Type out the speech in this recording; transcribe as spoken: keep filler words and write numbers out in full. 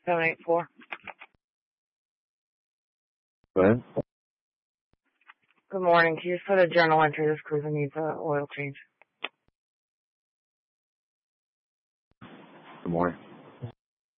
seven eight four. Go ahead. Good morning. Can you just put a journal entry? This cruiser needs an oil change. Good morning.